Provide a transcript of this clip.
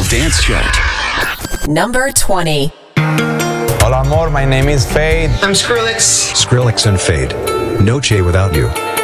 Dance Chart. Number 20. Hola amor, my name is Fade. I'm Skrillex. Skrillex and Fade. Noche Without You.